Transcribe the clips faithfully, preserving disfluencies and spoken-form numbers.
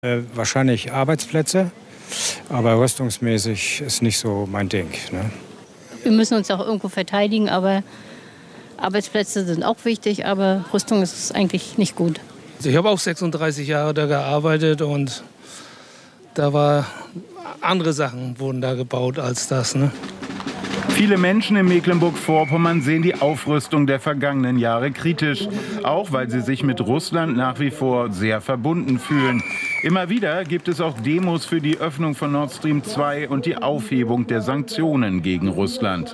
Äh, wahrscheinlich Arbeitsplätze, aber rüstungsmäßig ist nicht so mein Ding. Ne? Wir müssen uns auch irgendwo verteidigen, aber Arbeitsplätze sind auch wichtig, aber Rüstung ist eigentlich nicht gut. Ich habe auch sechsunddreißig Jahre da gearbeitet und da war andere Sachen wurden da gebaut als das. Ne? Viele Menschen in Mecklenburg-Vorpommern sehen die Aufrüstung der vergangenen Jahre kritisch, auch weil sie sich mit Russland nach wie vor sehr verbunden fühlen. Immer wieder gibt es auch Demos für die Öffnung von Nord Stream zwei und die Aufhebung der Sanktionen gegen Russland.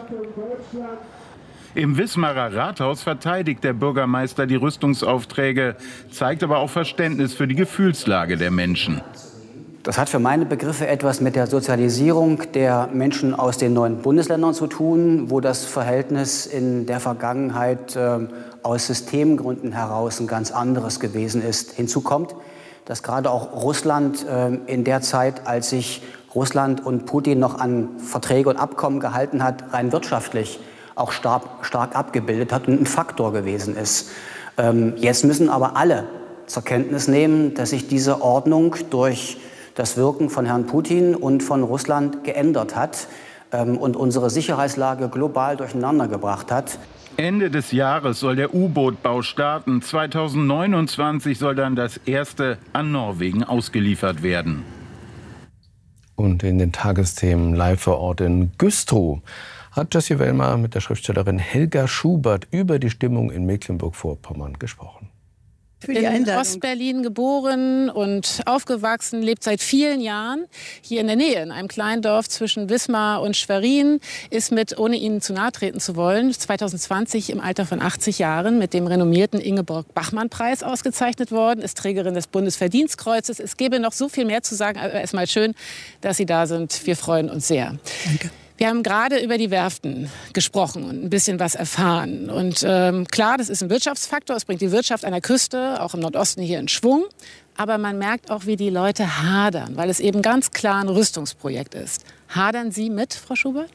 Im Wismarer Rathaus verteidigt der Bürgermeister die Rüstungsaufträge, zeigt aber auch Verständnis für die Gefühlslage der Menschen. Das hat für meine Begriffe etwas mit der Sozialisierung der Menschen aus den neuen Bundesländern zu tun, wo das Verhältnis in der Vergangenheit äh, aus Systemgründen heraus ein ganz anderes gewesen ist. Hinzu kommt, dass gerade auch Russland äh, in der Zeit, als sich Russland und Putin noch an Verträge und Abkommen gehalten hat, rein wirtschaftlich auch stark, stark abgebildet hat und ein Faktor gewesen ist. Ähm, jetzt müssen aber alle zur Kenntnis nehmen, dass sich diese Ordnung durch das Wirken von Herrn Putin und von Russland geändert hat ähm, und unsere Sicherheitslage global durcheinander gebracht hat. Ende des Jahres soll der U-Boot-Bau starten. zweitausendneunundzwanzig soll dann das erste an Norwegen ausgeliefert werden. Und in den Tagesthemen live vor Ort in Güstrow hat Jessie Wellmer mit der Schriftstellerin Helga Schubert über die Stimmung in Mecklenburg-Vorpommern gesprochen. In Ostberlin geboren und aufgewachsen, lebt seit vielen Jahren hier in der Nähe, in einem kleinen Dorf zwischen Wismar und Schwerin, ist mit, ohne Ihnen zu nahe treten zu wollen, zweitausendzwanzig im Alter von achtzig Jahren mit dem renommierten Ingeborg-Bachmann-Preis ausgezeichnet worden, ist Trägerin des Bundesverdienstkreuzes. Es gäbe noch so viel mehr zu sagen, aber erstmal schön, dass Sie da sind. Wir freuen uns sehr. Danke. Wir haben gerade über die Werften gesprochen und ein bisschen was erfahren. Und ähm, klar, das ist ein Wirtschaftsfaktor. Es bringt die Wirtschaft an der Küste, auch im Nordosten hier in Schwung. Aber man merkt auch, wie die Leute hadern, weil es eben ganz klar ein Rüstungsprojekt ist. Hadern Sie mit, Frau Schubert?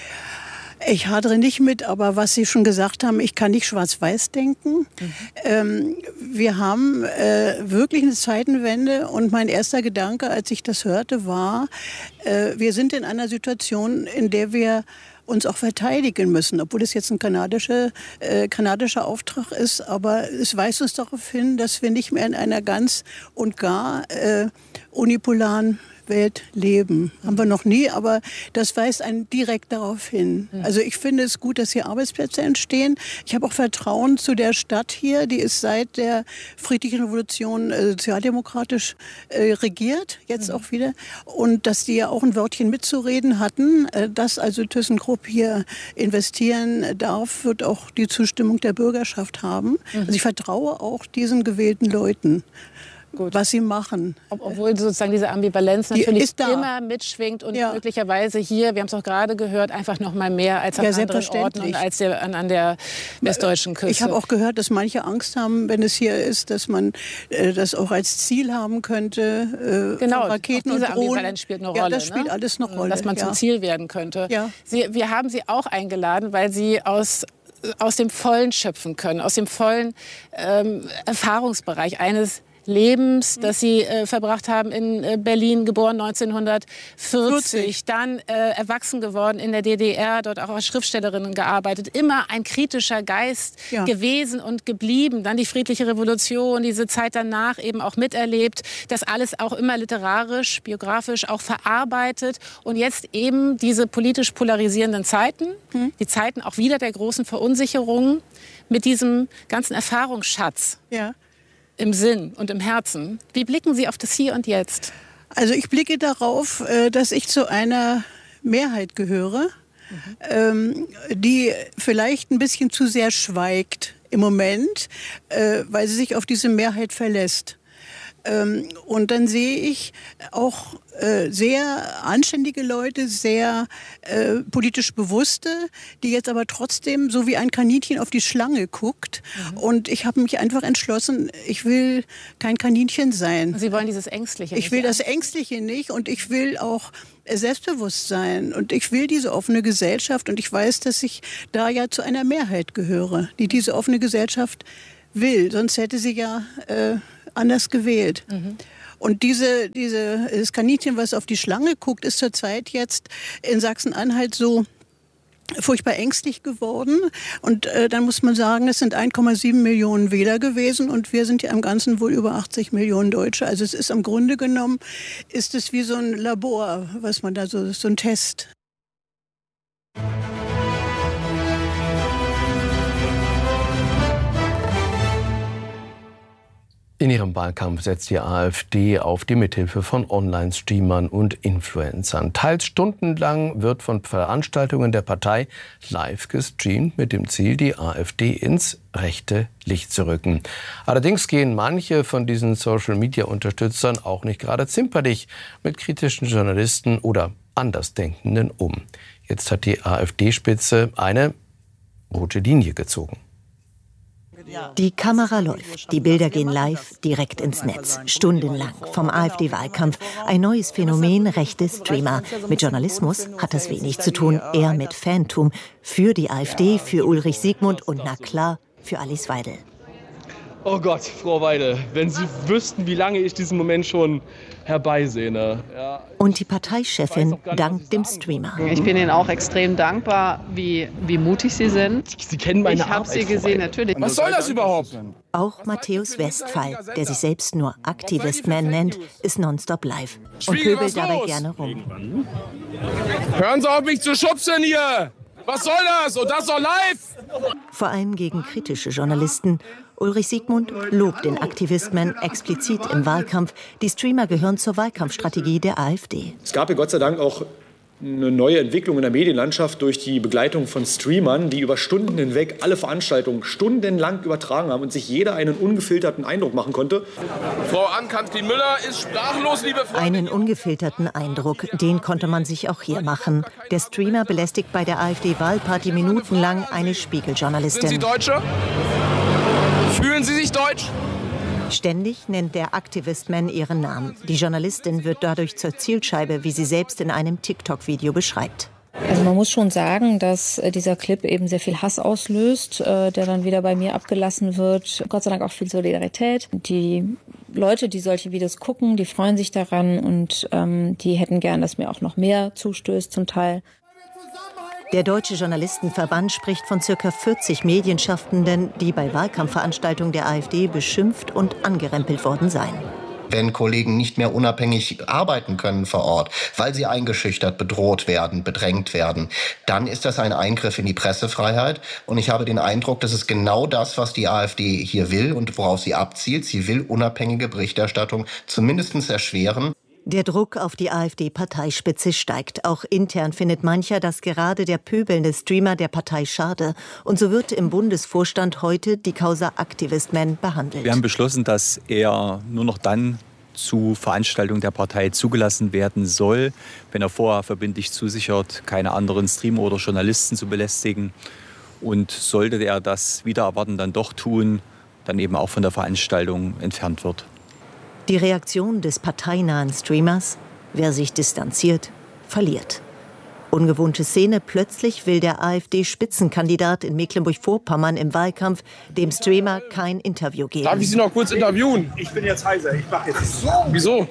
Ich hadere nicht mit, aber was Sie schon gesagt haben, ich kann nicht schwarz-weiß denken. Mhm. Ähm, wir haben äh, wirklich eine Zeitenwende und mein erster Gedanke, als ich das hörte, war, äh, wir sind in einer Situation, in der wir uns auch verteidigen müssen, obwohl es jetzt ein kanadischer, äh, kanadischer Auftrag ist. Aber es weist uns darauf hin, dass wir nicht mehr in einer ganz und gar äh, unipolaren Welt leben. Haben wir noch nie, aber das weist einen direkt darauf hin. Also ich finde es gut, dass hier Arbeitsplätze entstehen. Ich habe auch Vertrauen zu der Stadt hier, die ist seit der friedlichen Revolution äh, sozialdemokratisch äh, regiert, jetzt auch wieder. Und dass die ja auch ein Wörtchen mitzureden hatten, äh, dass also ThyssenKrupp hier investieren darf, wird auch die Zustimmung der Bürgerschaft haben. Also ich vertraue auch diesen gewählten Leuten. Gut. Was sie machen. Ob, obwohl sozusagen diese Ambivalenz natürlich immer mitschwingt und ja. möglicherweise hier, wir haben es auch gerade gehört, einfach noch mal mehr als an ja, anderen Orten und als der, an, an der westdeutschen Küste. Ich habe auch gehört, dass manche Angst haben, wenn es hier ist, dass man äh, das auch als Ziel haben könnte. Äh, genau, Raketen auch diese und Drohnen. Ambivalenz spielt eine Rolle. Ja, das spielt ne? alles eine Rolle. Dass man ja. zum Ziel werden könnte. Ja. Sie, wir haben Sie auch eingeladen, weil Sie aus aus dem Vollen schöpfen können, aus dem vollen ähm, Erfahrungsbereich eines Lebens, das Sie äh, verbracht haben in äh, Berlin, geboren neunzehnhundertvierzig, dann äh, erwachsen geworden in der D D R, dort auch als Schriftstellerin gearbeitet, immer ein kritischer Geist ja. gewesen und geblieben, dann die friedliche Revolution, diese Zeit danach eben auch miterlebt, das alles auch immer literarisch, biografisch auch verarbeitet und jetzt eben diese politisch polarisierenden Zeiten, hm. die Zeiten auch wieder der großen Verunsicherung mit diesem ganzen Erfahrungsschatz. Ja. Im Sinn und im Herzen. Wie blicken Sie auf das Hier und Jetzt? Also ich blicke darauf, dass ich zu einer Mehrheit gehöre, mhm. die vielleicht ein bisschen zu sehr schweigt im Moment, weil sie sich auf diese Mehrheit verlässt. Und dann sehe ich auch äh, sehr anständige Leute, sehr äh, politisch Bewusste, die jetzt aber trotzdem so wie ein Kaninchen auf die Schlange guckt. Mhm. Und ich habe mich einfach entschlossen, ich will kein Kaninchen sein. Sie wollen dieses Ängstliche nicht. Ich will das Ängstliche nicht und ich will auch selbstbewusst sein. Und ich will diese offene Gesellschaft und ich weiß, dass ich da ja zu einer Mehrheit gehöre, die diese offene Gesellschaft will. Sonst hätte sie ja äh, anders gewählt. Mhm. Und diese, diese, das Kaninchen, was auf die Schlange guckt, ist zurzeit jetzt in Sachsen-Anhalt so furchtbar ängstlich geworden. Und äh, dann muss man sagen, es sind eins Komma sieben Millionen Wähler gewesen und wir sind ja im Ganzen wohl über achtzig Millionen Deutsche. Also es ist im Grunde genommen, ist es wie so ein Labor, was man da so, so ein Test. In ihrem Wahlkampf setzt die AfD auf die Mithilfe von Online-Streamern und Influencern. Teils stundenlang wird von Veranstaltungen der Partei live gestreamt, mit dem Ziel, die AfD ins rechte Licht zu rücken. Allerdings gehen manche von diesen Social-Media-Unterstützern auch nicht gerade zimperlich mit kritischen Journalisten oder Andersdenkenden um. Jetzt hat die AfD-Spitze eine rote Linie gezogen. Die Kamera läuft, die Bilder gehen live direkt ins Netz, stundenlang vom AfD-Wahlkampf. Ein neues Phänomen, rechte Streamer. Mit Journalismus hat das wenig zu tun, eher mit Fantum. Für die AfD, für Ulrich Siegmund und na klar, für Alice Weidel. Oh Gott, Frau Weidel, wenn Sie wüssten, wie lange ich diesen Moment schon herbeisehne. Ja. Und die Parteichefin dankt dem Streamer. Ich bin Ihnen auch extrem dankbar, wie, wie mutig Sie sind. Sie kennen meine Ich habe Sie gesehen, natürlich. Was soll das überhaupt? Auch Matthäus Westphal, der sich selbst nur Aktivist-Man nennt, ist nonstop live und pöbelt dabei gerne rum. Hören Sie auf, mich zu schubsen hier! Was soll das? Und das doch live! Vor allem gegen kritische Journalisten. Ulrich Siegmund lobt den Aktivist-Man explizit im Wahlkampf. Die Streamer gehören zur Wahlkampfstrategie der AfD. Es gab ja Gott sei Dank auch eine neue Entwicklung in der Medienlandschaft durch die Begleitung von Streamern, die über Stunden hinweg alle Veranstaltungen stundenlang übertragen haben und sich jeder einen ungefilterten Eindruck machen konnte. Frau Ann-Kathrin Müller ist sprachlos, liebe Freunde. Einen ungefilterten Eindruck, den konnte man sich auch hier machen. Der Streamer belästigt bei der AfD-Wahlparty minutenlang eine Spiegeljournalistin. Sind Sie Deutsche? Fühlen Sie sich deutsch? Ständig nennt der Aktivist-Man ihren Namen. Die Journalistin wird dadurch zur Zielscheibe, wie sie selbst in einem TikTok-Video beschreibt. Also man muss schon sagen, dass dieser Clip eben sehr viel Hass auslöst, der dann wieder bei mir abgelassen wird. Gott sei Dank auch viel Solidarität. Die Leute, die solche Videos gucken, die freuen sich daran und ähm, die hätten gern, dass mir auch noch mehr zustößt zum Teil. Der Deutsche Journalistenverband spricht von ca. vierzig Medienschaffenden, die bei Wahlkampfveranstaltungen der AfD beschimpft und angerempelt worden seien. Wenn Kollegen nicht mehr unabhängig arbeiten können vor Ort, weil sie eingeschüchtert, bedroht werden, bedrängt werden, dann ist das ein Eingriff in die Pressefreiheit. Und ich habe den Eindruck, das ist genau das, was die AfD hier will und worauf sie abzielt. Sie will unabhängige Berichterstattung zumindest erschweren. Der Druck auf die AfD-Parteispitze steigt. Auch intern findet mancher, dass gerade der pöbelnde Streamer der Partei schade. Und so wird im Bundesvorstand heute die Causa Aktivist-Man behandelt. Wir haben beschlossen, dass er nur noch dann zu Veranstaltungen der Partei zugelassen werden soll, wenn er vorher verbindlich zusichert, keine anderen Streamer oder Journalisten zu belästigen. Und sollte er das wider Erwarten dann doch tun, dann eben auch von der Veranstaltung entfernt wird. Die Reaktion des parteinahen Streamers: wer sich distanziert, verliert. Ungewohnte Szene: plötzlich will der AfD-Spitzenkandidat in Mecklenburg-Vorpommern im Wahlkampf dem Streamer kein Interview geben. Darf ich Sie noch kurz interviewen? Ich bin jetzt heiser, ich mache jetzt. Wieso?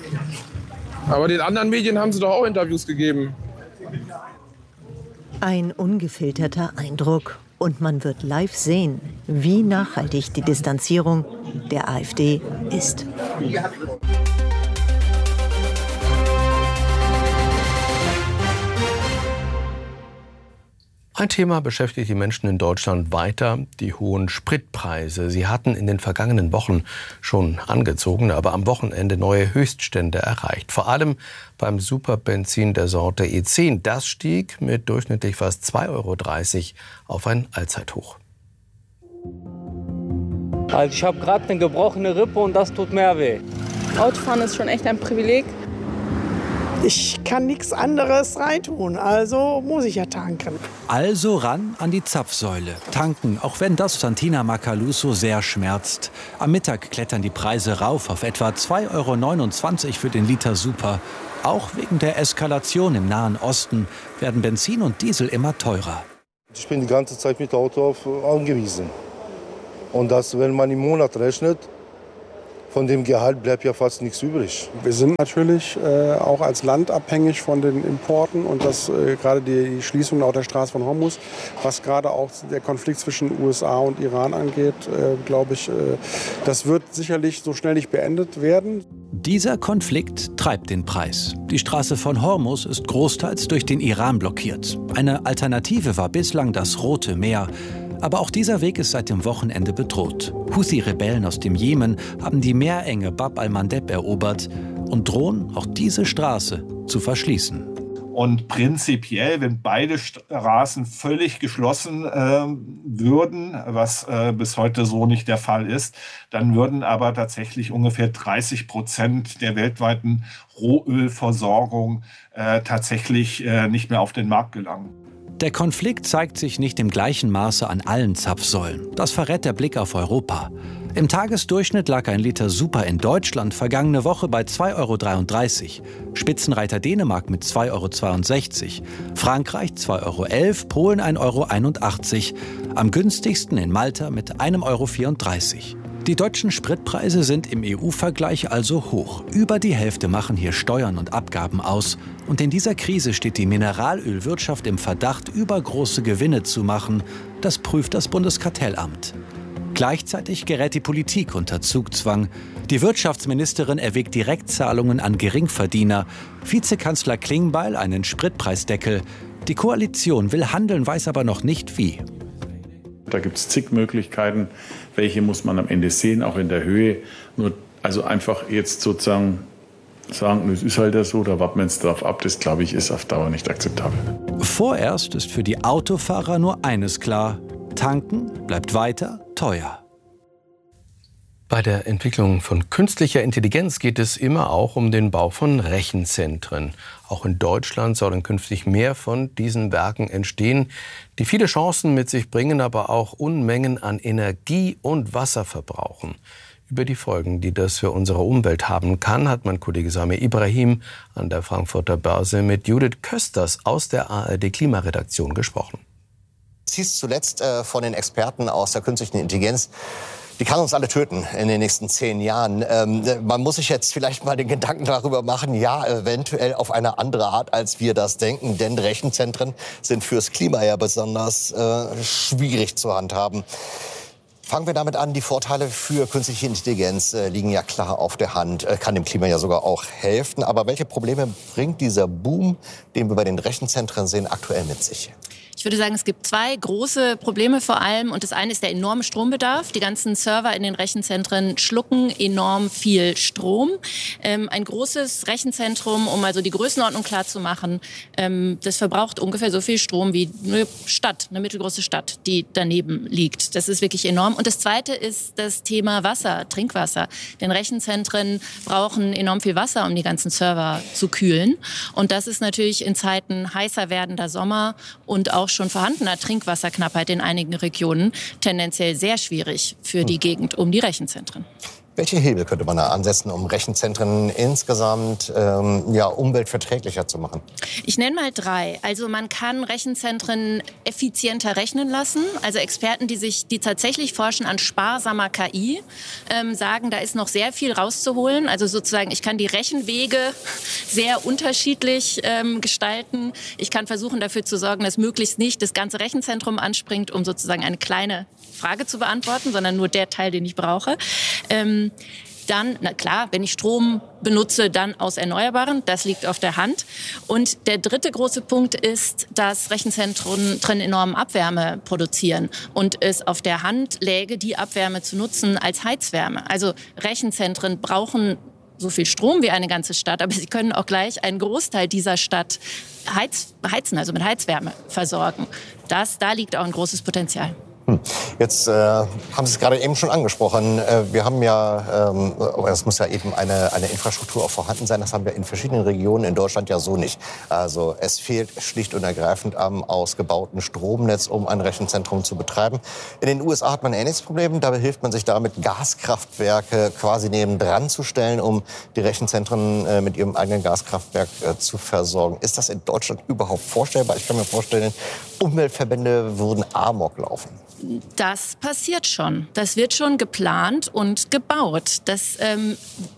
Aber den anderen Medien haben Sie doch auch Interviews gegeben. Ein ungefilterter Eindruck. Und man wird live sehen, wie nachhaltig die Distanzierung der AfD ist. Ein Thema beschäftigt die Menschen in Deutschland weiter: die hohen Spritpreise. Sie hatten in den vergangenen Wochen schon angezogen, aber am Wochenende neue Höchststände erreicht. Vor allem beim Superbenzin der Sorte E zehn. Das stieg mit durchschnittlich fast zwei Euro dreißig auf ein Allzeithoch. Also ich habe gerade eine gebrochene Rippe und das tut mehr weh. Autofahren ist schon echt ein Privileg. Ich kann nichts anderes reintun, also muss ich ja tanken. Also ran an die Zapfsäule. Tanken, auch wenn das Santina Macaluso sehr schmerzt. Am Mittag klettern die Preise rauf auf etwa zwei Euro neunundzwanzig für den Liter Super. Auch wegen der Eskalation im Nahen Osten werden Benzin und Diesel immer teurer. Ich bin die ganze Zeit mit Auto auf, angewiesen. Und das, wenn man im Monat rechnet, von dem Gehalt bleibt ja fast nichts übrig. Wir sind natürlich äh, auch als Land abhängig von den Importen und das äh, gerade die Schließung auch der Straße von Hormuz, was gerade auch der Konflikt zwischen U S A und Iran angeht, äh, glaube ich, äh, das wird sicherlich so schnell nicht beendet werden. Dieser Konflikt treibt den Preis. Die Straße von Hormuz ist großteils durch den Iran blockiert. Eine Alternative war bislang das Rote Meer. Aber auch dieser Weg ist seit dem Wochenende bedroht. Houthi-Rebellen aus dem Jemen haben die Meerenge Bab al-Mandeb erobert und drohen, auch diese Straße zu verschließen. Und prinzipiell, wenn beide Straßen völlig geschlossen äh, würden, was äh, bis heute so nicht der Fall ist, dann würden aber tatsächlich ungefähr dreißig Prozent der weltweiten Rohölversorgung äh, tatsächlich äh, nicht mehr auf den Markt gelangen. Der Konflikt zeigt sich nicht im gleichen Maße an allen Zapfsäulen. Das verrät der Blick auf Europa. Im Tagesdurchschnitt lag ein Liter Super in Deutschland vergangene Woche bei zwei Euro dreiunddreißig, Spitzenreiter Dänemark mit zwei Euro zweiundsechzig, Frankreich zwei Euro elf, Polen ein Euro einundachtzig, am günstigsten in Malta mit ein Euro vierunddreißig. Die deutschen Spritpreise sind im E U-Vergleich also hoch. Über die Hälfte machen hier Steuern und Abgaben aus. Und in dieser Krise steht die Mineralölwirtschaft im Verdacht, übergroße Gewinne zu machen. Das prüft das Bundeskartellamt. Gleichzeitig gerät die Politik unter Zugzwang. Die Wirtschaftsministerin erwägt Direktzahlungen an Geringverdiener. Vizekanzler Klingbeil einen Spritpreisdeckel. Die Koalition will handeln, weiß aber noch nicht wie. Da gibt es zig Möglichkeiten. Welche muss man am Ende sehen, auch in der Höhe. Nur also einfach jetzt sozusagen sagen, es ist halt das so, da warten wir jetzt drauf ab, das glaube ich ist auf Dauer nicht akzeptabel. Vorerst ist für die Autofahrer nur eines klar: Tanken bleibt weiter teuer. Bei der Entwicklung von künstlicher Intelligenz geht es immer auch um den Bau von Rechenzentren. Auch in Deutschland sollen künftig mehr von diesen Werken entstehen, die viele Chancen mit sich bringen, aber auch Unmengen an Energie und Wasser verbrauchen. Über die Folgen, die das für unsere Umwelt haben kann, hat mein Kollege Samir Ibrahim an der Frankfurter Börse mit Judith Kösters aus der A R D-Klimaredaktion gesprochen. Es hieß zuletzt äh, von den Experten aus der künstlichen Intelligenz, die kann uns alle töten in den nächsten zehn Jahren. Ähm, man muss sich jetzt vielleicht mal den Gedanken darüber machen, ja, eventuell auf eine andere Art, als wir das denken. Denn Rechenzentren sind fürs Klima ja besonders äh, schwierig zu handhaben. Fangen wir damit an, die Vorteile für künstliche Intelligenz äh, liegen ja klar auf der Hand, äh, kann dem Klima ja sogar auch helfen. Aber welche Probleme bringt dieser Boom, den wir bei den Rechenzentren sehen, aktuell mit sich? Ich würde sagen, es gibt zwei große Probleme vor allem. Und das eine ist der enorme Strombedarf. Die ganzen Server in den Rechenzentren schlucken enorm viel Strom. Ähm, ein großes Rechenzentrum, um also die Größenordnung klar zu machen, ähm, das verbraucht ungefähr so viel Strom wie eine Stadt, eine mittelgroße Stadt, die daneben liegt. Das ist wirklich enorm. Und das zweite ist das Thema Wasser, Trinkwasser. Denn Rechenzentren brauchen enorm viel Wasser, um die ganzen Server zu kühlen. Und das ist natürlich in Zeiten heißer werdender Sommer und auch schon vorhandener Trinkwasserknappheit in einigen Regionen tendenziell sehr schwierig für die Gegend um die Rechenzentren. Welche Hebel könnte man da ansetzen, um Rechenzentren insgesamt ähm, ja, umweltverträglicher zu machen? Ich nenne mal drei. Also man kann Rechenzentren effizienter rechnen lassen. Also Experten, die sich, die tatsächlich forschen an sparsamer K I, ähm, sagen, da ist noch sehr viel rauszuholen. Also sozusagen, ich kann die Rechenwege sehr unterschiedlich ähm, gestalten. Ich kann versuchen, dafür zu sorgen, dass möglichst nicht das ganze Rechenzentrum anspringt, um sozusagen eine kleine Frage zu beantworten, sondern nur der Teil, den ich brauche. Ähm, dann, na klar, wenn ich Strom benutze, dann aus Erneuerbaren. Das liegt auf der Hand. Und der dritte große Punkt ist, dass Rechenzentren drin enorm Abwärme produzieren und es auf der Hand läge, die Abwärme zu nutzen als Heizwärme. Also Rechenzentren brauchen so viel Strom wie eine ganze Stadt, aber sie können auch gleich einen Großteil dieser Stadt heiz, heizen, also mit Heizwärme versorgen. Das, da liegt auch ein großes Potenzial. Jetzt äh, haben Sie es gerade eben schon angesprochen. Äh, wir haben ja, ähm, es muss ja eben eine, eine Infrastruktur auch vorhanden sein. Das haben wir in verschiedenen Regionen in Deutschland ja so nicht. Also es fehlt schlicht und ergreifend am ausgebauten Stromnetz, um ein Rechenzentrum zu betreiben. In den U S A hat man ein ähnliches Problem. Dabei hilft man sich damit, Gaskraftwerke quasi nebendran zu stellen, um die Rechenzentren äh, mit ihrem eigenen Gaskraftwerk äh, zu versorgen. Ist das in Deutschland überhaupt vorstellbar? Ich kann mir vorstellen, Umweltverbände würden Amok laufen. Das passiert schon. Das wird schon geplant und gebaut. Das ähm,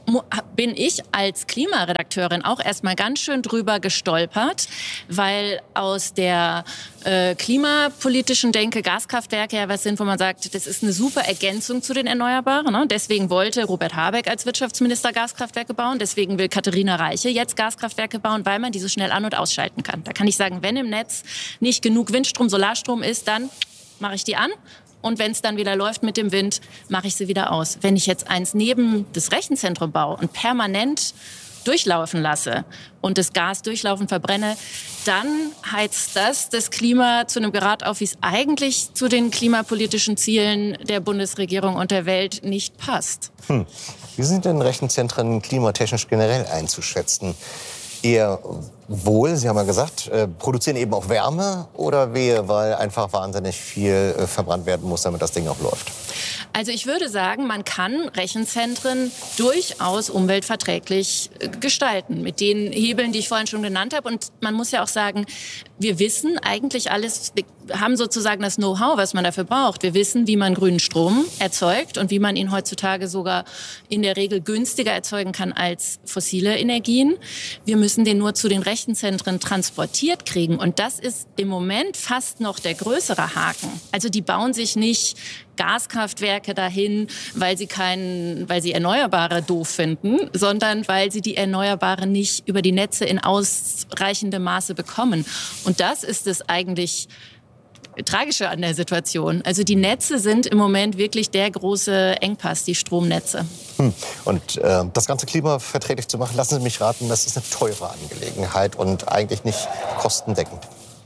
bin ich als Klimaredakteurin auch erstmal ganz schön drüber gestolpert, weil aus der äh, klimapolitischen Denke Gaskraftwerke ja was sind, wo man sagt, das ist eine super Ergänzung zu den Erneuerbaren. Ne? Deswegen wollte Robert Habeck als Wirtschaftsminister Gaskraftwerke bauen. Deswegen will Katharina Reiche jetzt Gaskraftwerke bauen, weil man die so schnell an- und ausschalten kann. Da kann ich sagen, wenn im Netz nicht genug Windstrom, Solarstrom ist, dann mache ich die an. Und wenn es dann wieder läuft mit dem Wind, mache ich sie wieder aus. Wenn ich jetzt eins neben das Rechenzentrum baue und permanent durchlaufen lasse und das Gas durchlaufen verbrenne, dann heizt das das Klima zu einem Grad auf, wie es eigentlich zu den klimapolitischen Zielen der Bundesregierung und der Welt nicht passt. Hm. Wie sind denn Rechenzentren klimatechnisch generell einzuschätzen? Eher wohl, Sie haben ja gesagt, äh, produzieren eben auch Wärme oder wehe, weil einfach wahnsinnig viel äh, verbrannt werden muss, damit das Ding auch läuft? Also ich würde sagen, man kann Rechenzentren durchaus umweltverträglich gestalten mit den Hebeln, die ich vorhin schon genannt habe. Und man muss ja auch sagen, wir wissen eigentlich alles, wir haben sozusagen das Know-how, was man dafür braucht. Wir wissen, wie man grünen Strom erzeugt und wie man ihn heutzutage sogar in der Regel günstiger erzeugen kann als fossile Energien. Wir müssen den nur zu den Rechenzentren transportiert kriegen. Und das ist im Moment fast noch der größere Haken. Also die bauen sich nicht Gaskraftwerke dahin, weil sie keinen, weil sie Erneuerbare doof finden, sondern weil sie die Erneuerbare nicht über die Netze in ausreichendem Maße bekommen. Und das ist es eigentlich Tragische an der Situation. Also die Netze sind im Moment wirklich der große Engpass, die Stromnetze. Hm. Und äh, das ganze klimaverträglich zu machen, lassen Sie mich raten, das ist eine teure Angelegenheit und eigentlich nicht kostendeckend.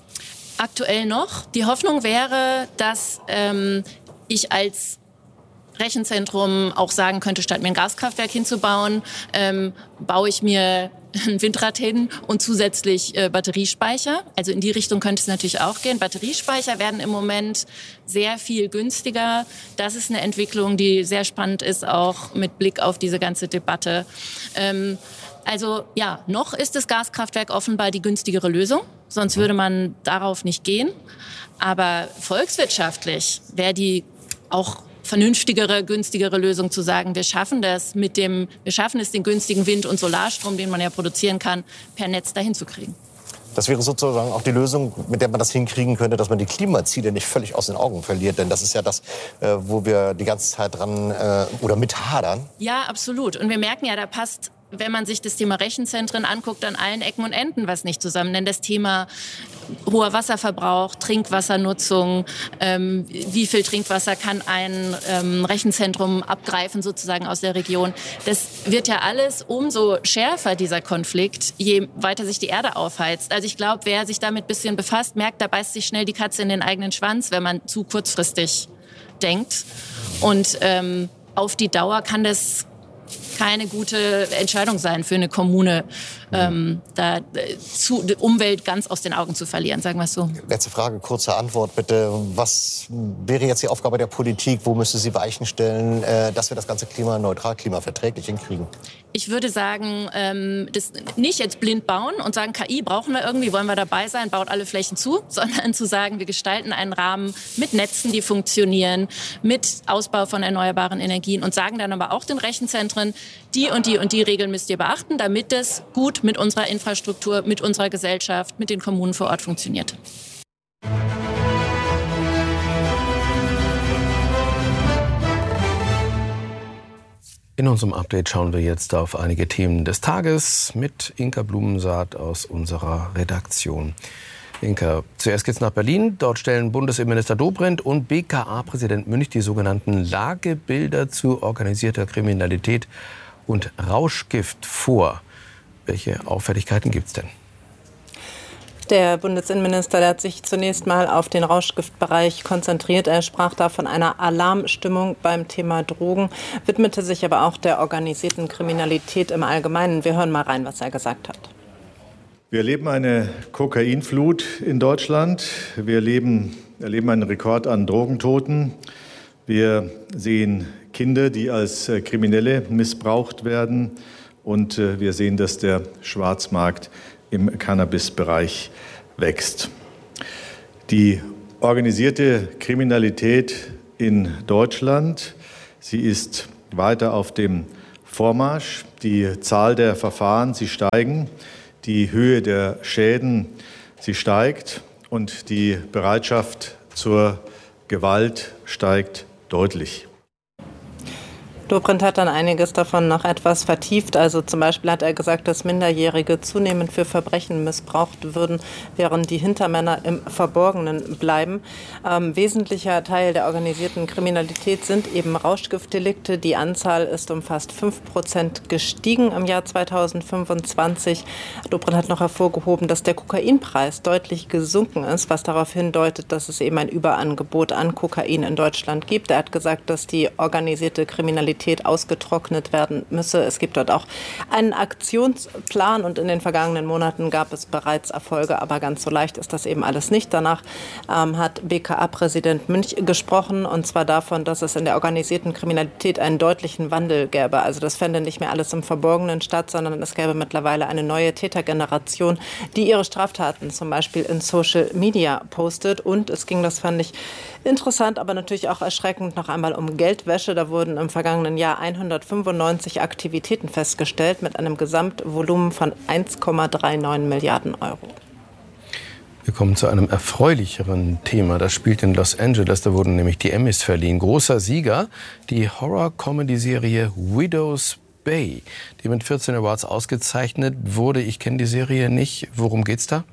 Aktuell noch. Die Hoffnung wäre, dass ähm, ich als Rechenzentrum auch sagen könnte, statt mir ein Gaskraftwerk hinzubauen, ähm, baue ich mir ein Windrad hin und zusätzlich äh, Batteriespeicher. Also in die Richtung könnte es natürlich auch gehen. Batteriespeicher werden im Moment sehr viel günstiger. Das ist eine Entwicklung, die sehr spannend ist, auch mit Blick auf diese ganze Debatte. Ähm, also ja, noch ist das Gaskraftwerk offenbar die günstigere Lösung. Sonst würde man darauf nicht gehen. Aber volkswirtschaftlich wäre die auch vernünftigere, günstigere Lösung zu sagen, wir schaffen das mit dem, wir schaffen es, den günstigen Wind- und Solarstrom, den man ja produzieren kann, per Netz dahin zu kriegen. Das wäre sozusagen auch die Lösung, mit der man das hinkriegen könnte, dass man die Klimaziele nicht völlig aus den Augen verliert. Denn das ist ja das, äh, wo wir die ganze Zeit dran äh, oder mit hadern. Ja, absolut. Und wir merken ja, da passt, wenn man sich das Thema Rechenzentren anguckt, an allen Ecken und Enden was nicht zusammen. Denn das Thema hoher Wasserverbrauch, Trinkwassernutzung, ähm, wie viel Trinkwasser kann ein ähm, Rechenzentrum abgreifen sozusagen aus der Region. Das wird ja alles umso schärfer, dieser Konflikt, je weiter sich die Erde aufheizt. Also ich glaube, wer sich damit ein bisschen befasst, merkt, da beißt sich schnell die Katze in den eigenen Schwanz, wenn man zu kurzfristig denkt. Und ähm, auf die Dauer kann das keine gute Entscheidung sein für eine Kommune, ähm, da äh, zu, die Umwelt ganz aus den Augen zu verlieren, sagen wir es so. Letzte Frage, kurze Antwort bitte. Was wäre jetzt die Aufgabe der Politik? Wo müsste sie Weichen stellen, äh, dass wir das ganze klimaneutral, klimaverträglich hinkriegen? Ich würde sagen, ähm, das nicht jetzt blind bauen und sagen, K I brauchen wir irgendwie, wollen wir dabei sein, baut alle Flächen zu, sondern zu sagen, wir gestalten einen Rahmen mit Netzen, die funktionieren, mit Ausbau von erneuerbaren Energien und sagen dann aber auch den Rechenzentren, die und die und die Regeln müsst ihr beachten, damit es gut mit unserer Infrastruktur, mit unserer Gesellschaft, mit den Kommunen vor Ort funktioniert. In unserem Update schauen wir jetzt auf einige Themen des Tages mit Inka Blumensaat aus unserer Redaktion. Inka, zuerst geht's nach Berlin. Dort stellen Bundesinnenminister Dobrindt und B K A-Präsident Münch die sogenannten Lagebilder zu organisierter Kriminalität und Rauschgift vor. Welche Auffälligkeiten gibt's denn? Der Bundesinnenminister, der hat sich zunächst mal auf den Rauschgiftbereich konzentriert. Er sprach da von einer Alarmstimmung beim Thema Drogen, widmete sich aber auch der organisierten Kriminalität im Allgemeinen. Wir hören mal rein, was er gesagt hat. Wir erleben eine Kokainflut in Deutschland. Wir erleben, erleben einen Rekord an Drogentoten. Wir sehen Kinder, die als Kriminelle missbraucht werden. Und wir sehen, dass der Schwarzmarkt im Cannabis-Bereich wächst. Die organisierte Kriminalität in Deutschland, sie ist weiter auf dem Vormarsch. Die Zahl der Verfahren, sie steigen, die Höhe der Schäden, sie steigt und die Bereitschaft zur Gewalt steigt deutlich. Dobrindt hat dann einiges davon noch etwas vertieft. Also zum Beispiel hat er gesagt, dass Minderjährige zunehmend für Verbrechen missbraucht würden, während die Hintermänner im Verborgenen bleiben. Ähm, wesentlicher Teil der organisierten Kriminalität sind eben Rauschgiftdelikte. Die Anzahl ist um fast fünf Prozent gestiegen im Jahr zweitausendfünfundzwanzig. Dobrindt hat noch hervorgehoben, dass der Kokainpreis deutlich gesunken ist, was darauf hindeutet, dass es eben ein Überangebot an Kokain in Deutschland gibt. Er hat gesagt, dass die organisierte Kriminalität ausgetrocknet werden müsse. Es gibt dort auch einen Aktionsplan und in den vergangenen Monaten gab es bereits Erfolge, aber ganz so leicht ist das eben alles nicht. Danach ähm, hat B K A-Präsident Münch gesprochen und zwar davon, dass es in der organisierten Kriminalität einen deutlichen Wandel gäbe. Also das fände nicht mehr alles im Verborgenen statt, sondern es gäbe mittlerweile eine neue Tätergeneration, die ihre Straftaten zum Beispiel in Social Media postet. Und es ging, das fand ich interessant, aber natürlich auch erschreckend, noch einmal um Geldwäsche. Da wurden im vergangenen Jahr hundertfünfundneunzig Aktivitäten festgestellt mit einem Gesamtvolumen von eins Komma neununddreißig Milliarden Euro. Wir kommen zu einem erfreulicheren Thema. Das spielt in Los Angeles. Da wurden nämlich die Emmys verliehen. Großer Sieger, die Horror-Comedy-Serie Widow's Bay, die mit vierzehn Awards ausgezeichnet wurde. Ich kenne die Serie nicht. Worum geht's da?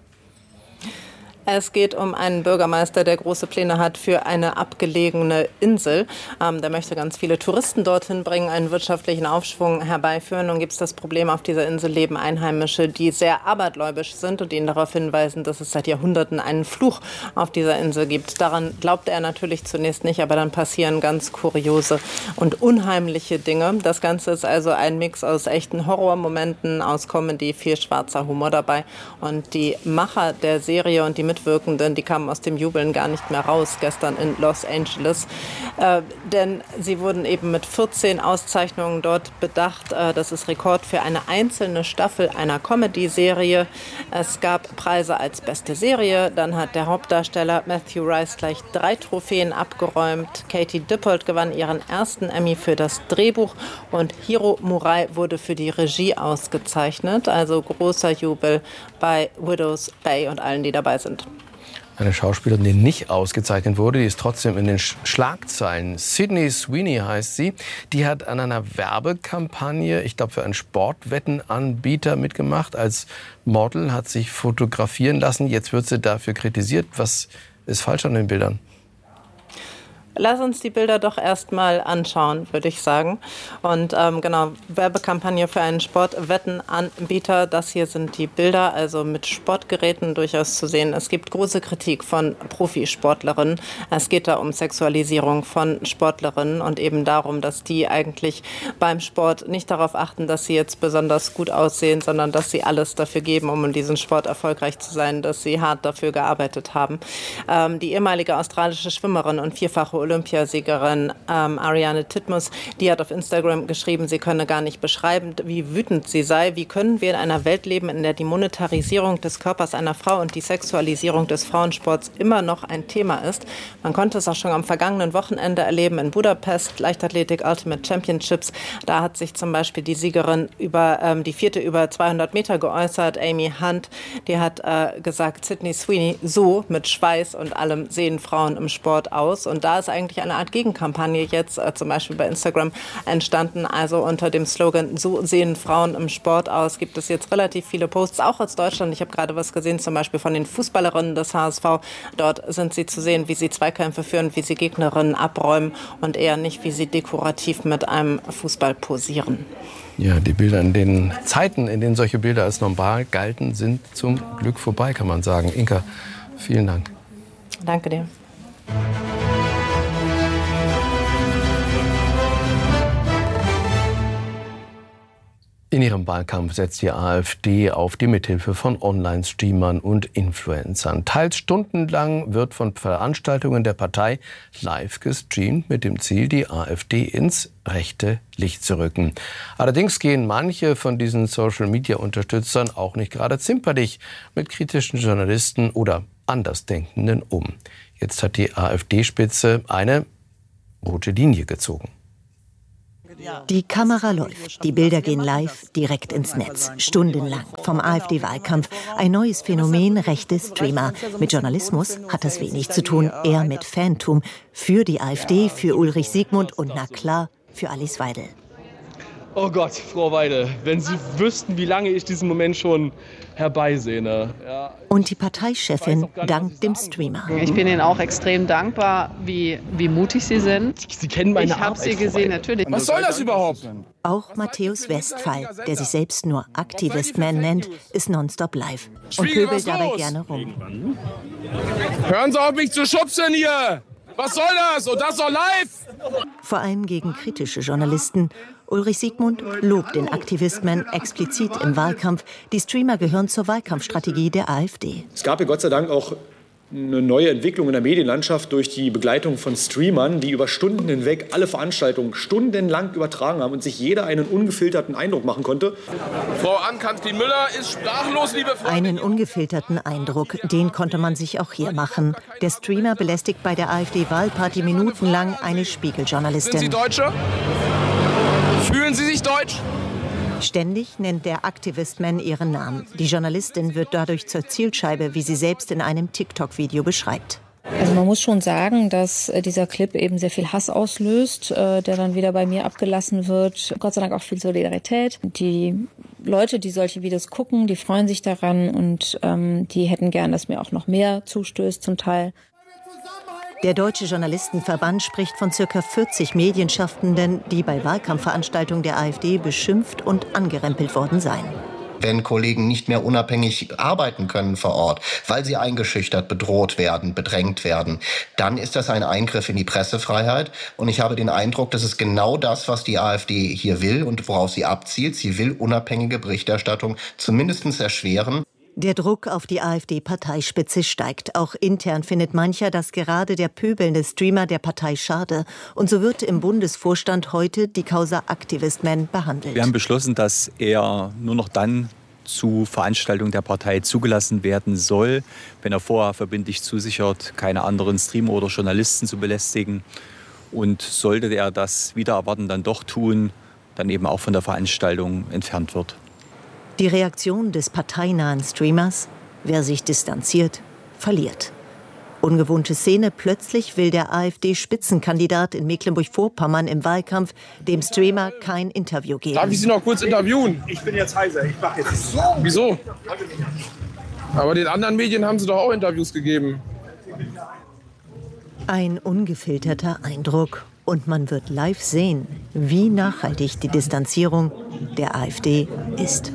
Es geht um einen Bürgermeister, der große Pläne hat für eine abgelegene Insel. Ähm, der möchte ganz viele Touristen dorthin bringen, einen wirtschaftlichen Aufschwung herbeiführen. Nun gibt es das Problem, auf dieser Insel leben Einheimische, die sehr abergläubisch sind und ihnen darauf hinweisen, dass es seit Jahrhunderten einen Fluch auf dieser Insel gibt. Daran glaubte er natürlich zunächst nicht, aber dann passieren ganz kuriose und unheimliche Dinge. Das Ganze ist also ein Mix aus echten Horrormomenten, aus Comedy, viel schwarzer Humor dabei. Und die Macher der Serie und die Mitwirkenden, die kamen aus dem Jubeln gar nicht mehr raus gestern in Los Angeles. Äh, denn sie wurden eben mit vierzehn Auszeichnungen dort bedacht. Äh, das ist Rekord für eine einzelne Staffel einer Comedy-Serie. Es gab Preise als beste Serie. Dann hat der Hauptdarsteller Matthew Rice gleich drei Trophäen abgeräumt. Katie Dippold gewann ihren ersten Emmy für das Drehbuch und Hiro Murai wurde für die Regie ausgezeichnet. Also großer Jubel bei Widow's Bay und allen, die dabei sind. Eine Schauspielerin, die nicht ausgezeichnet wurde, die ist trotzdem in den Schlagzeilen. Sydney Sweeney heißt sie. Die hat an einer Werbekampagne, ich glaube für einen Sportwettenanbieter mitgemacht. Als Model hat sich fotografieren lassen. Jetzt wird sie dafür kritisiert. Was ist falsch an den Bildern? Lass uns die Bilder doch erst mal anschauen, würde ich sagen. Und ähm, genau, Werbekampagne für einen Sportwettenanbieter. Das hier sind die Bilder, also mit Sportgeräten durchaus zu sehen. Es gibt große Kritik von Profisportlerinnen. Es geht da um Sexualisierung von Sportlerinnen und eben darum, dass die eigentlich beim Sport nicht darauf achten, dass sie jetzt besonders gut aussehen, sondern dass sie alles dafür geben, um in diesem Sport erfolgreich zu sein, dass sie hart dafür gearbeitet haben. Ähm, die ehemalige australische Schwimmerin und vierfache Olympiasiegerin ähm, Ariane Titmus, die hat auf Instagram geschrieben, sie könne gar nicht beschreiben, wie wütend sie sei. Wie können wir in einer Welt leben, in der die Monetarisierung des Körpers einer Frau und die Sexualisierung des Frauensports immer noch ein Thema ist? Man konnte es auch schon am vergangenen Wochenende erleben in Budapest, Leichtathletik Ultimate Championships. Da hat sich zum Beispiel die Siegerin über ähm, die vierte über zweihundert Meter geäußert, Amy Hunt. Die hat äh, gesagt, Sydney Sweeney, so mit Schweiß und allem sehen Frauen im Sport aus. Und da ist eigentlich eine Art Gegenkampagne jetzt äh, zum Beispiel bei Instagram entstanden. Also unter dem Slogan, so sehen Frauen im Sport aus, gibt es jetzt relativ viele Posts, auch aus Deutschland. Ich habe gerade was gesehen, zum Beispiel von den Fußballerinnen des H S V. Dort sind sie zu sehen, wie sie Zweikämpfe führen, wie sie Gegnerinnen abräumen und eher nicht, wie sie dekorativ mit einem Fußball posieren. Ja, die Bilder in den Zeiten, in denen solche Bilder als normal galten, sind zum Glück vorbei, kann man sagen. Inka, vielen Dank. Danke dir. In ihrem Wahlkampf setzt die AfD auf die Mithilfe von Online-Streamern und Influencern. Teils stundenlang wird von Veranstaltungen der Partei live gestreamt, mit dem Ziel, die AfD ins rechte Licht zu rücken. Allerdings gehen manche von diesen Social-Media-Unterstützern auch nicht gerade zimperlich mit kritischen Journalisten oder Andersdenkenden um. Jetzt hat die AfD-Spitze eine rote Linie gezogen. Die Kamera läuft, die Bilder gehen live direkt ins Netz, stundenlang vom AfD-Wahlkampf. Ein neues Phänomen, rechte Streamer. Mit Journalismus hat das wenig zu tun, eher mit Fantum. Für die AfD, für Ulrich Siegmund und na klar, für Alice Weidel. Oh Gott, Frau Weidel, wenn Sie wüssten, wie lange ich diesen Moment schon herbeisehne. Ja. Und die Parteichefin dankt dem Streamer. Ich bin Ihnen auch extrem dankbar, wie, wie mutig Sie sind. Sie kennen meine Ich habe Sie gesehen, natürlich. Was soll das überhaupt? Auch Matthäus Westphal, der sich selbst nur Aktivistman nennt, ist nonstop live und pöbelt dabei gerne rum. Hören Sie auf, mich zu schubsen hier! Was soll das? Und das doch live? Vor allem gegen kritische Journalisten. Ulrich Siegmund lobt den Aktivistman explizit im Wahlkampf. Die Streamer gehören zur Wahlkampfstrategie der AfD. Es gab ja Gott sei Dank auch eine neue Entwicklung in der Medienlandschaft durch die Begleitung von Streamern, die über Stunden hinweg alle Veranstaltungen stundenlang übertragen haben und sich jeder einen ungefilterten Eindruck machen konnte. Frau Ann-Kathrin-Müller ist sprachlos, liebe Freunde. Einen ungefilterten Eindruck, den konnte man sich auch hier machen. Der Streamer belästigt bei der AfD-Wahlparty minutenlang eine Spiegeljournalistin. Sind Sie Deutsche? Fühlen Sie sich deutsch? Ständig nennt der Aktivistman ihren Namen. Die Journalistin wird dadurch zur Zielscheibe, wie sie selbst in einem TikTok-Video beschreibt. Also man muss schon sagen, dass dieser Clip eben sehr viel Hass auslöst, der dann wieder bei mir abgelassen wird. Gott sei Dank auch viel Solidarität. Die Leute, die solche Videos gucken, die freuen sich daran und ähm, die hätten gern, dass mir auch noch mehr zustößt zum Teil. Der Deutsche Journalistenverband spricht von ca. vierzig Medienschaffenden, die bei Wahlkampfveranstaltungen der AfD beschimpft und angerempelt worden seien. Wenn Kollegen nicht mehr unabhängig arbeiten können vor Ort, weil sie eingeschüchtert, bedroht werden, bedrängt werden, dann ist das ein Eingriff in die Pressefreiheit. Und ich habe den Eindruck, das ist genau das, was die AfD hier will und worauf sie abzielt. Sie will unabhängige Berichterstattung zumindest erschweren. Der Druck auf die AfD-Parteispitze steigt. Auch intern findet mancher, dass gerade der pöbelnde Streamer der Partei schade. Und so wird im Bundesvorstand heute die Causa Aktivistman behandelt. Wir haben beschlossen, dass er nur noch dann zu Veranstaltungen der Partei zugelassen werden soll, wenn er vorher verbindlich zusichert, keine anderen Streamer oder Journalisten zu belästigen. Und sollte er das wider Erwarten dann doch tun, dann eben auch von der Veranstaltung entfernt wird. Die Reaktion des parteinahen Streamers: Wer sich distanziert, verliert. Ungewohnte Szene: Plötzlich will der AfD-Spitzenkandidat in Mecklenburg-Vorpommern im Wahlkampf dem Streamer kein Interview geben. Darf ich Sie noch kurz interviewen? Ich bin jetzt heiser, ich mache jetzt. Wieso? Aber den anderen Medien haben Sie doch auch Interviews gegeben. Ein ungefilterter Eindruck. Und man wird live sehen, wie nachhaltig die Distanzierung der AfD ist.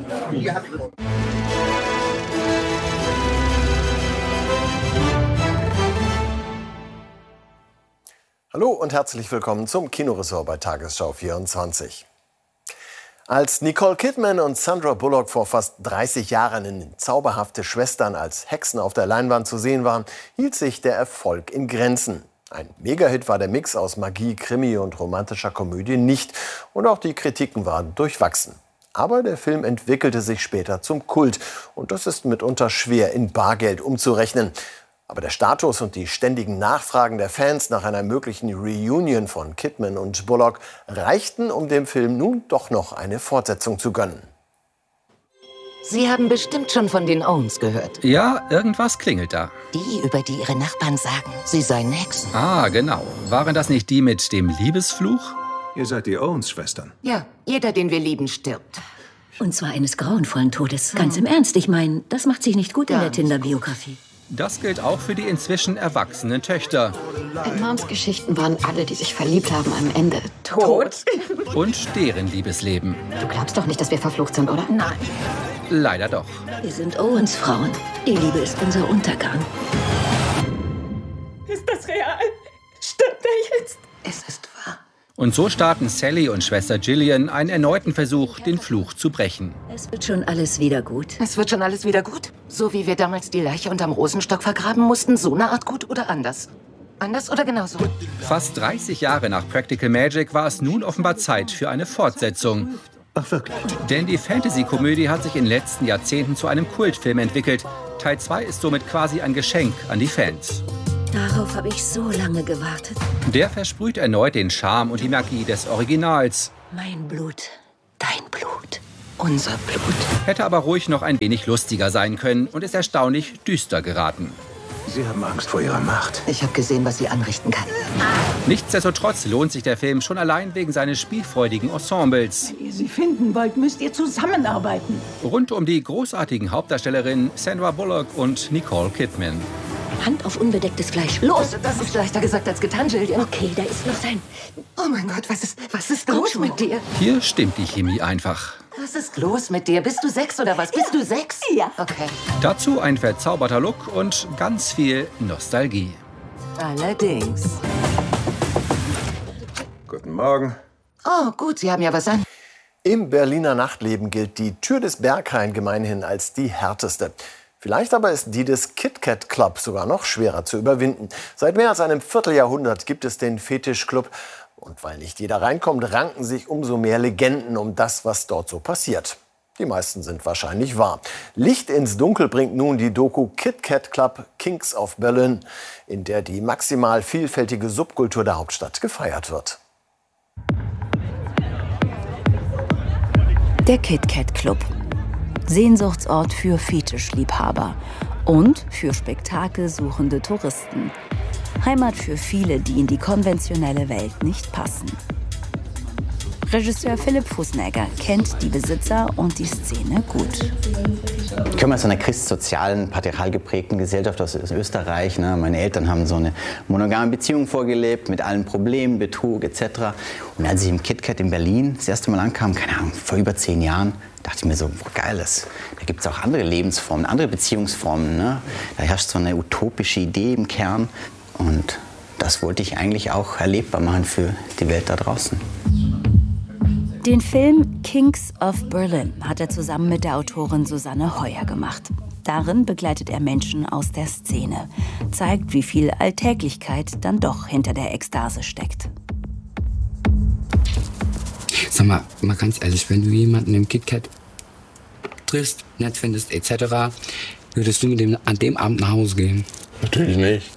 Hallo und herzlich willkommen zum Kinoressort bei Tagesschau vierundzwanzig. Als Nicole Kidman und Sandra Bullock vor fast dreißig Jahren in Zauberhafte Schwestern als Hexen auf der Leinwand zu sehen waren, hielt sich der Erfolg in Grenzen. Ein Megahit war der Mix aus Magie, Krimi und romantischer Komödie nicht. Und auch die Kritiken waren durchwachsen. Aber der Film entwickelte sich später zum Kult. Und das ist mitunter schwer in Bargeld umzurechnen. Aber der Status und die ständigen Nachfragen der Fans nach einer möglichen Reunion von Kidman und Bullock reichten, um dem Film nun doch noch eine Fortsetzung zu gönnen. Sie haben bestimmt schon von den Owens gehört. Ja, irgendwas klingelt da. Die, über die Ihre Nachbarn sagen, sie seien Hexen. Ah, genau. Waren das nicht die mit dem Liebesfluch? Ihr seid die Owens-Schwestern. Ja, jeder, den wir lieben, stirbt. Und zwar eines grauenvollen Todes. Ganz im Ernst, ich meine, das macht sich nicht gut in der Tinder-Biografie. Das gilt auch für die inzwischen erwachsenen Töchter. In Moms Geschichten waren alle, die sich verliebt haben, am Ende tot. Und deren Liebesleben. Du glaubst doch nicht, dass wir verflucht sind, oder? Nein. Leider doch. Wir sind Owens Frauen. Die Liebe ist unser Untergang. Ist das real? Stimmt er jetzt? Es ist wahr. Und so starten Sally und Schwester Gillian einen erneuten Versuch, den Fluch zu brechen. Es wird schon alles wieder gut. Es wird schon alles wieder gut? So wie wir damals die Leiche unterm Rosenstock vergraben mussten, so eine Art gut oder anders? Anders oder genauso? Fast dreißig Jahre nach Practical Magic war es nun offenbar Zeit für eine Fortsetzung. Ach wirklich? Denn die Fantasy-Komödie hat sich in den letzten Jahrzehnten zu einem Kultfilm entwickelt. Teil zwei ist somit quasi ein Geschenk an die Fans. Darauf habe ich so lange gewartet. Der versprüht erneut den Charme und die Magie des Originals. Mein Blut, dein Blut, unser Blut. Hätte aber ruhig noch ein wenig lustiger sein können und ist erstaunlich düster geraten. Sie haben Angst vor Ihrer Macht. Ich habe gesehen, was sie anrichten kann. Nichtsdestotrotz lohnt sich der Film schon allein wegen seines spielfreudigen Ensembles. Wenn ihr sie finden wollt, müsst ihr zusammenarbeiten. Rund um die großartigen Hauptdarstellerinnen Sandra Bullock und Nicole Kidman. Hand auf unbedecktes Fleisch. Los, das ist leichter gesagt als getan, Jill. Okay, da ist noch sein... Oh mein Gott, was ist, was ist los mit dir? Hier stimmt die Chemie einfach. Was ist los mit dir? Bist du sechs oder was? Bist du sechs? Ja. Okay. Dazu ein verzauberter Look und ganz viel Nostalgie. Allerdings. Guten Morgen. Oh, gut, Sie haben ja was an. Im Berliner Nachtleben gilt die Tür des Berghain gemeinhin als die härteste. Vielleicht aber ist die des KitKat Club sogar noch schwerer zu überwinden. Seit mehr als einem Vierteljahrhundert gibt es den Fetischclub. Und weil nicht jeder reinkommt, ranken sich umso mehr Legenden um das, was dort so passiert. Die meisten sind wahrscheinlich wahr. Licht ins Dunkel bringt nun die Doku KitKat Club Kings of Berlin, in der die maximal vielfältige Subkultur der Hauptstadt gefeiert wird. Der KitKat Club. Sehnsuchtsort für Fetischliebhaber und für spektakelsuchende Touristen. Heimat für viele, die in die konventionelle Welt nicht passen. Regisseur Philipp Fußnägger kennt die Besitzer und die Szene gut. Ich komme aus einer christsozialen, patriarchal geprägten Gesellschaft aus Österreich. Ne? Meine Eltern haben so eine monogame Beziehung vorgelebt, mit allen Problemen, Betrug et cetera. Und als ich im KitKat in Berlin das erste Mal ankam, keine Ahnung, vor über zehn Jahren, dachte ich mir so, boah, geil, das, da gibt es auch andere Lebensformen, andere Beziehungsformen. Ne? Da herrscht so eine utopische Idee im Kern. Und das wollte ich eigentlich auch erlebbar machen für die Welt da draußen. Den Film Kings of Berlin hat er zusammen mit der Autorin Susanne Heuer gemacht. Darin begleitet er Menschen aus der Szene, zeigt, wie viel Alltäglichkeit dann doch hinter der Ekstase steckt. Sag mal, mal ganz ehrlich, wenn du jemanden im KitKat triffst, nett findest et cetera, würdest du mit dem an dem Abend nach Hause gehen? Natürlich nicht.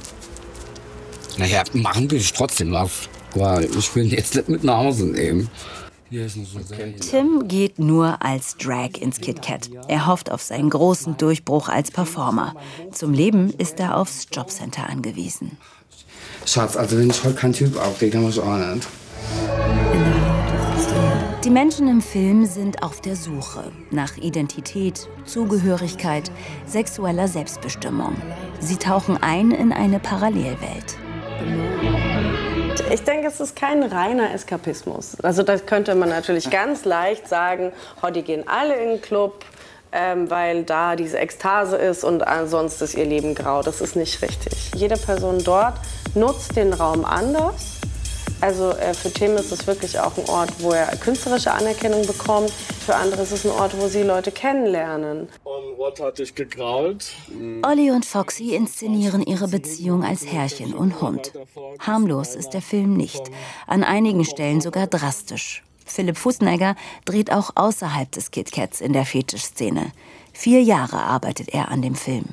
Naja, machen will ich trotzdem was. Aber ich will ihn jetzt nicht mit nach Hause nehmen. Tim geht nur als Drag ins KitKat. Er hofft auf seinen großen Durchbruch als Performer. Zum Leben ist er aufs Jobcenter angewiesen. Schatz, also wenn ich heute keinen Typ aufkriege, dann muss ich auch nicht. Die Menschen im Film sind auf der Suche nach Identität, Zugehörigkeit, sexueller Selbstbestimmung. Sie tauchen ein in eine Parallelwelt. Ich denke, es ist kein reiner Eskapismus. Also das könnte man natürlich ganz leicht sagen, oh, die gehen alle in den Club, ähm, weil da diese Ekstase ist und ansonsten ist ihr Leben grau. Das ist nicht richtig. Jede Person dort nutzt den Raum anders. Also äh, für Tim ist es wirklich auch ein Ort, wo er künstlerische Anerkennung bekommt. Für andere ist es ein Ort, wo sie Leute kennenlernen. Und was hat dich gegrault? Olli und Foxy inszenieren ihre Beziehung als Herrchen und Hund. Harmlos ist der Film nicht, an einigen Stellen sogar drastisch. Philipp Fußnägger dreht auch außerhalb des KitKats in der Fetischszene. Vier Jahre arbeitet er an dem Film.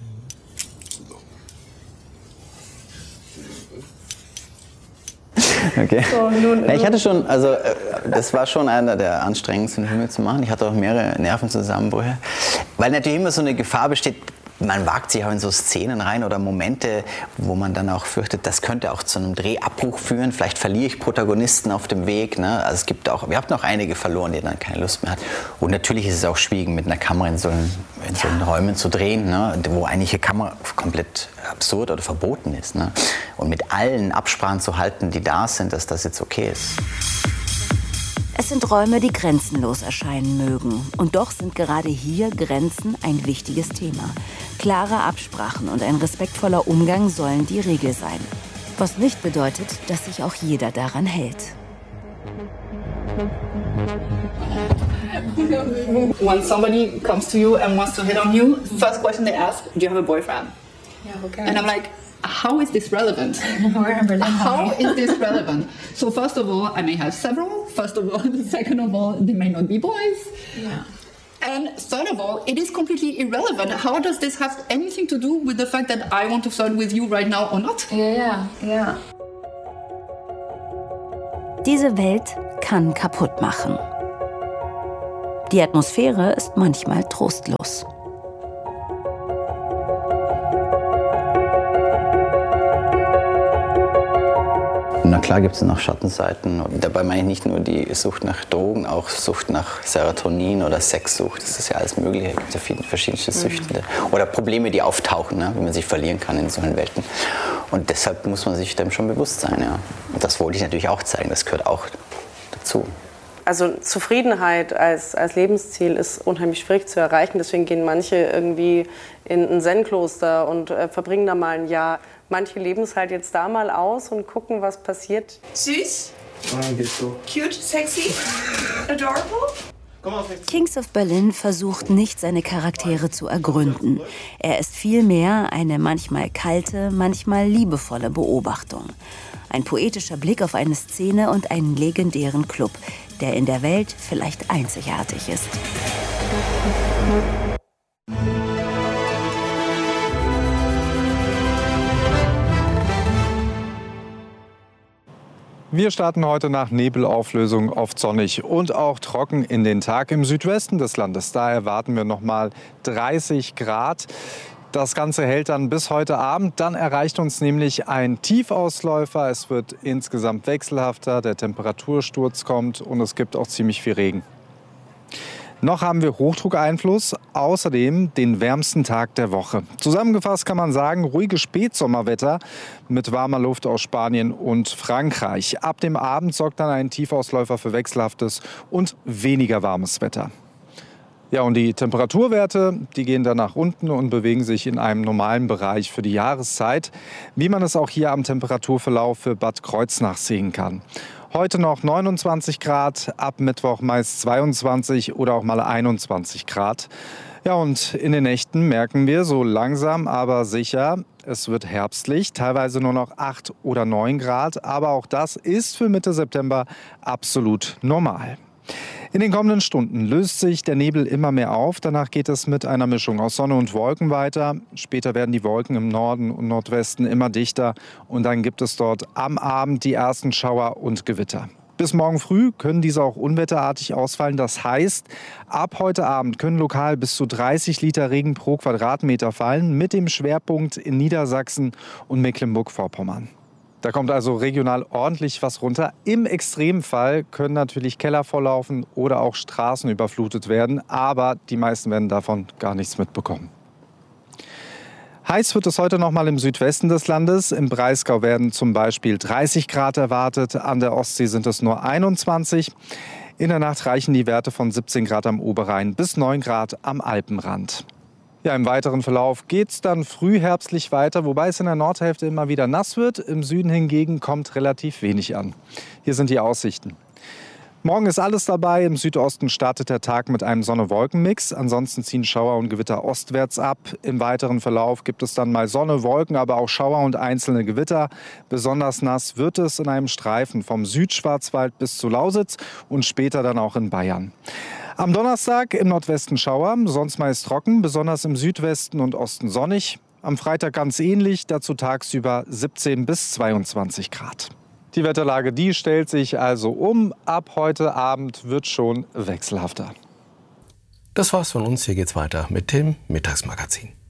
Okay. So, nun, ich hatte schon, also das war schon einer der anstrengendsten Filme zu machen. Ich hatte auch mehrere Nervenzusammenbrüche, weil natürlich immer so eine Gefahr besteht. Man wagt sich auch in so Szenen rein oder Momente, wo man dann auch fürchtet, das könnte auch zu einem Drehabbruch führen. Vielleicht verliere ich Protagonisten auf dem Weg. Ne? Also es gibt auch, wir haben noch einige verloren, die dann keine Lust mehr hat. Und natürlich ist es auch schwierig, mit einer Kamera in so, in so ja. Räumen zu drehen, ne? Wo eigentlich eine Kamera komplett absurd oder verboten ist. Ne? Und mit allen Absprachen zu halten, die da sind, dass das jetzt okay ist. Es sind Räume, die grenzenlos erscheinen mögen. Und doch sind gerade hier Grenzen ein wichtiges Thema. Klare Absprachen und ein respektvoller Umgang sollen die Regel sein. Was nicht bedeutet, dass sich auch jeder daran hält. When somebody comes to you and wants to hit on you, first question they ask, do you have a boyfriend? Yeah, okay. And I'm like, how is this relevant? How is this relevant? So first of all, I may have several. First of all, second of all, they may not be boys. Yeah. And third of all, it is completely irrelevant. How does this have anything to do with the fact that I want to flirt with you right now or not? Ja, ja, ja. Diese Welt kann kaputt machen. Die Atmosphäre ist manchmal trostlos. Na klar gibt es noch Schattenseiten. Und dabei meine ich nicht nur die Sucht nach Drogen, auch Sucht nach Serotonin oder Sexsucht. Das ist ja alles Mögliche. Es gibt ja viele verschiedene Süchte. Oder Probleme, die auftauchen, ne? Wie man sich verlieren kann in solchen Welten. Und deshalb muss man sich dem schon bewusst sein. Ja? Und das wollte ich natürlich auch zeigen. Das gehört auch dazu. Also Zufriedenheit als, als Lebensziel ist unheimlich schwierig zu erreichen. Deswegen gehen manche irgendwie in ein Zen-Kloster und äh, verbringen da mal ein Jahr. Manche leben es halt jetzt da mal aus und gucken, was passiert. Süß, cute, sexy, adorable. Kings of Berlin versucht nicht, seine Charaktere zu ergründen. Er ist vielmehr eine manchmal kalte, manchmal liebevolle Beobachtung. Ein poetischer Blick auf eine Szene und einen legendären Club, der in der Welt vielleicht einzigartig ist. Wir starten heute nach Nebelauflösung oft sonnig und auch trocken in den Tag im Südwesten des Landes. Da erwarten wir noch mal dreißig Grad. Das Ganze hält dann bis heute Abend. Dann erreicht uns nämlich ein Tiefausläufer. Es wird insgesamt wechselhafter, der Temperatursturz kommt und es gibt auch ziemlich viel Regen. Noch haben wir Hochdruckeinfluss, außerdem den wärmsten Tag der Woche. Zusammengefasst kann man sagen, ruhiges Spätsommerwetter mit warmer Luft aus Spanien und Frankreich. Ab dem Abend sorgt dann ein Tiefausläufer für wechselhaftes und weniger warmes Wetter. Ja, und die Temperaturwerte, die gehen dann nach unten und bewegen sich in einem normalen Bereich für die Jahreszeit, wie man es auch hier am Temperaturverlauf für Bad Kreuznach sehen kann. Heute noch neunundzwanzig Grad, ab Mittwoch meist zweiundzwanzig oder auch mal einundzwanzig Grad. Ja, und in den Nächten merken wir so langsam, aber sicher, es wird herbstlich, teilweise nur noch acht oder neun Grad. Aber auch das ist für Mitte September absolut normal. In den kommenden Stunden löst sich der Nebel immer mehr auf. Danach geht es mit einer Mischung aus Sonne und Wolken weiter. Später werden die Wolken im Norden und Nordwesten immer dichter. Und dann gibt es dort am Abend die ersten Schauer und Gewitter. Bis morgen früh können diese auch unwetterartig ausfallen. Das heißt, ab heute Abend können lokal bis zu dreißig Liter Regen pro Quadratmeter fallen, mit dem Schwerpunkt in Niedersachsen und Mecklenburg-Vorpommern. Da kommt also regional ordentlich was runter. Im Extremfall können natürlich Keller volllaufen oder auch Straßen überflutet werden. Aber die meisten werden davon gar nichts mitbekommen. Heiß wird es heute noch mal im Südwesten des Landes. Im Breisgau werden zum Beispiel dreißig Grad erwartet. An der Ostsee sind es nur einundzwanzig. In der Nacht reichen die Werte von siebzehn Grad am Oberrhein bis neun Grad am Alpenrand. Ja, im weiteren Verlauf geht es dann frühherbstlich weiter, wobei es in der Nordhälfte immer wieder nass wird. Im Süden hingegen kommt relativ wenig an. Hier sind die Aussichten. Morgen ist alles dabei. Im Südosten startet der Tag mit einem Sonne-Wolken-Mix. Ansonsten ziehen Schauer und Gewitter ostwärts ab. Im weiteren Verlauf gibt es dann mal Sonne, Wolken, aber auch Schauer und einzelne Gewitter. Besonders nass wird es in einem Streifen vom Südschwarzwald bis zu Lausitz und später dann auch in Bayern. Am Donnerstag im Nordwesten Schauer, sonst meist trocken, besonders im Südwesten und Osten sonnig. Am Freitag ganz ähnlich, dazu tagsüber siebzehn bis zweiundzwanzig Grad. Die Wetterlage, die stellt sich also um. Ab heute Abend wird schon wechselhafter. Das war's von uns. Hier geht's weiter mit dem Mittagsmagazin.